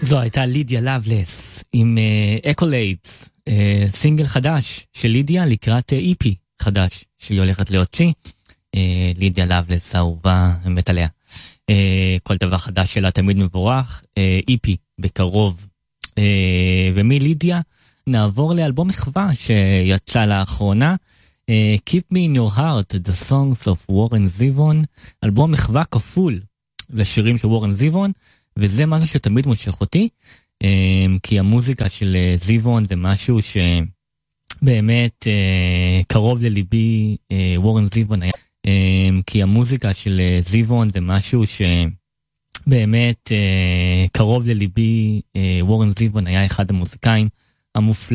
זו הייתה לידיה לבלס עם אקוליידס, סינגל חדש של לידיה לקראת EP חדש שהיא הולכת להוציא. לידיה לבלס האהובה, מת עליה. כל דבר חדש שלה תמיד מבורך. EP בקרוב. ומלידיה נעבור לאלבום מחווה שיצא לאחרונה, Keep Me in Your Heart, The Songs of וורן זיוון, אלבום מחווה כפול לשירים של וורן זיוון, וזה משהו שתמיד מושך אותי, כי המוזיקה של זיוון זה משהו שבאמת קרוב לליבי. וורן זיוון היה, כי המוזיקה של זיוון זה משהו שבאמת קרוב לליבי. וורן זיוון היה אחד המוזיקאים המופלאים